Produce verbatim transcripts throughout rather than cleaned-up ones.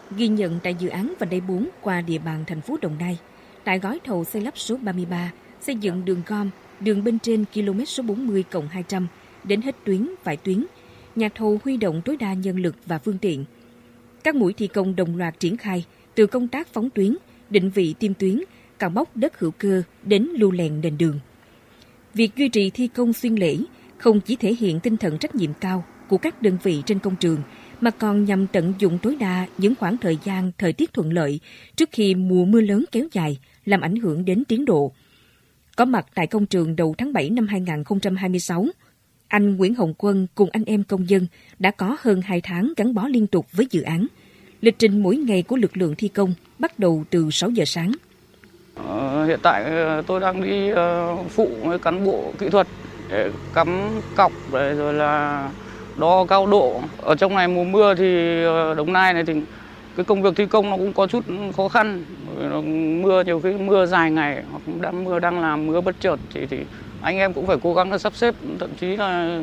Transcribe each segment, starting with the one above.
Ghi nhận tại dự án vành đai bốn qua địa bàn thành phố Đồng Nai, tại gói thầu xây lắp số ba mươi ba, xây dựng đường gom, đường bên trên km số bốn mươi cộng hai trăm đến hết tuyến, vải tuyến, nhà thầu huy động tối đa nhân lực và phương tiện. Các mũi thi công đồng loạt triển khai từ công tác phóng tuyến, định vị tiêm tuyến, cào bóc đất hữu cơ đến lưu lèn nền đường. Việc duy trì thi công xuyên lễ không chỉ thể hiện tinh thần trách nhiệm cao của các đơn vị trên công trường, mà còn nhằm tận dụng tối đa những khoảng thời gian thời tiết thuận lợi trước khi mùa mưa lớn kéo dài làm ảnh hưởng đến tiến độ. Có mặt tại công trường đầu tháng bảy năm hai nghìn không trăm hai mươi sáu, anh Nguyễn Hồng Quân cùng anh em công nhân đã có hơn hai tháng gắn bó liên tục với dự án. Lịch trình mỗi ngày của lực lượng thi công bắt đầu từ sáu giờ sáng. Ờ, hiện tại tôi đang đi uh, phụ với cán bộ kỹ thuật để cắm cọc rồi, rồi là đo cao độ. Ở trong ngày mùa mưa thì uh, Đồng Nai này thì cái công việc thi công nó cũng có chút khó khăn. Mưa nhiều khi mưa dài ngày hoặc đang mưa đang làm mưa bất chợt thì thì anh em cũng phải cố gắng là sắp xếp, thậm chí là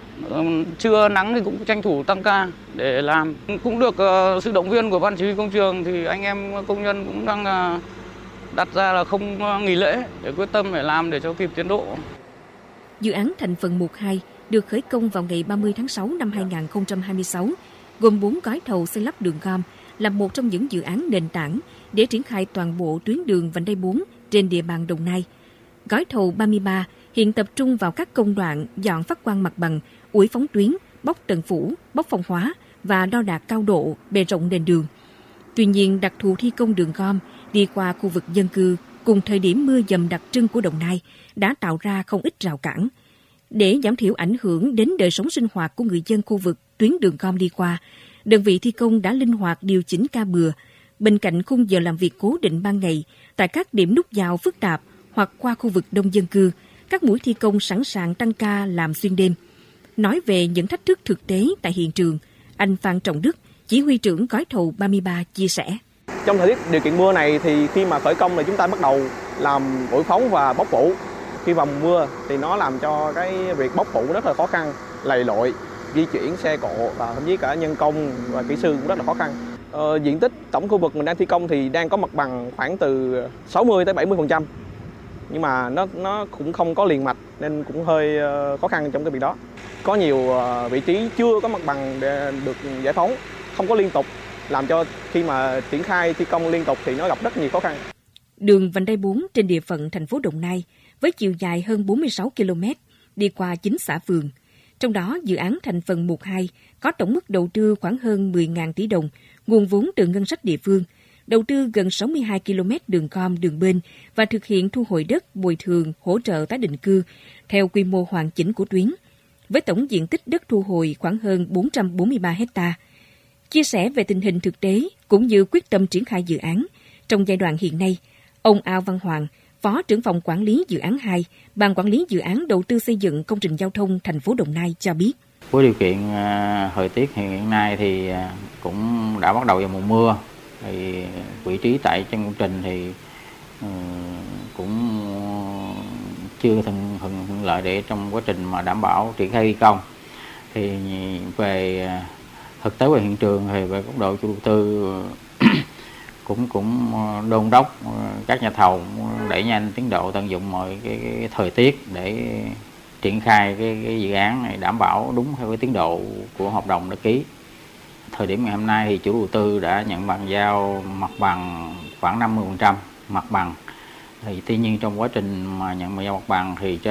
trưa nắng thì cũng tranh thủ tăng ca để làm. Cũng được uh, sự động viên của ban chỉ huy công trường thì anh em công nhân cũng đang uh, đặt ra là không nghỉ lễ để quyết tâm để làm để cho kịp tiến độ. Dự án thành phần một hai được khởi công vào ngày ba mươi tháng sáu năm hai nghìn không trăm hai mươi sáu, gồm bốn gói thầu xây lắp đường gom, là một trong những dự án nền tảng để triển khai toàn bộ tuyến đường vành đai bốn trên địa bàn Đồng Nai. Gói thầu ba mươi ba hiện tập trung vào các công đoạn dọn phát quang mặt bằng, ủi phóng tuyến, bóc tầng phủ, bóc phong hóa và đo đạc cao độ, bề rộng nền đường. Tuy nhiên, đặc thù thi công đường gom đi qua khu vực dân cư cùng thời điểm mưa dầm đặc trưng của Đồng Nai đã tạo ra không ít rào cản. Để giảm thiểu ảnh hưởng đến đời sống sinh hoạt của người dân khu vực tuyến đường gom đi qua, đơn vị thi công đã linh hoạt điều chỉnh ca bừa, bên cạnh khung giờ làm việc cố định ban ngày tại các điểm nút giao phức tạp hoặc qua khu vực đông dân cư, các mũi thi công sẵn sàng tăng ca làm xuyên đêm. Nói về những thách thức thực tế tại hiện trường, anh Phan Trọng Đức, chỉ huy trưởng gói thầu ba mươi ba chia sẻ. Trong thời tiết điều kiện mưa này thì khi mà khởi công là chúng ta bắt đầu làm ủi phóng và bóc phủ. Khi vào mùa mưa thì nó làm cho cái việc bóc phủ rất là khó khăn, lầy lội, di chuyển xe cộ và thậm chí cả nhân công và kỹ sư cũng rất là khó khăn. Ờ, diện tích tổng khu vực mình đang thi công thì đang có mặt bằng khoảng từ sáu mươi tới bảy mươi phần trăm. Nhưng mà nó nó cũng không có liền mạch nên cũng hơi khó khăn trong cái việc đó. Có nhiều vị trí chưa có mặt bằng để được giải phóng, không có liên tục, làm cho khi mà triển khai thi công liên tục thì nó gặp rất nhiều khó khăn. Đường vành đai bốn trên địa phận thành phố Đồng Nai với chiều dài hơn bốn mươi sáu ki lô mét, đi qua chín xã phường. Trong đó, dự án thành phần một hai có tổng mức đầu tư khoảng hơn mười nghìn tỷ đồng, nguồn vốn từ ngân sách địa phương, đầu tư gần sáu mươi hai ki lô mét đường gom đường bên và thực hiện thu hồi đất, bồi thường, hỗ trợ tái định cư theo quy mô hoàn chỉnh của tuyến, với tổng diện tích đất thu hồi khoảng hơn bốn trăm bốn mươi ba héc ta. Chia sẻ về tình hình thực tế cũng như quyết tâm triển khai dự án, trong giai đoạn hiện nay, ông Ao Văn Hoàng, Phó trưởng phòng quản lý dự án hai, Ban quản lý dự án đầu tư xây dựng công trình giao thông thành phố Đồng Nai cho biết. Với điều kiện uh, thời tiết hiện nay thì uh, cũng đã bắt đầu vào mùa mưa, thì vị trí tại trong công trình thì uh, cũng chưa thuận thuận lợi để trong quá trình mà đảm bảo triển khai thi công. Thì về thực tế về hiện trường thì về góc độ chủ đầu tư cũng cũng đôn đốc các nhà thầu đẩy nhanh tiến độ, tận dụng mọi cái, cái thời tiết để triển khai cái, cái dự án này đảm bảo đúng theo cái tiến độ của hợp đồng đã ký. Thời điểm ngày hôm nay thì chủ đầu tư đã nhận bàn giao mặt bằng khoảng năm mươi phần trăm mặt bằng. Thì tuy nhiên trong quá trình mà nhận bàn giao mặt bằng thì trên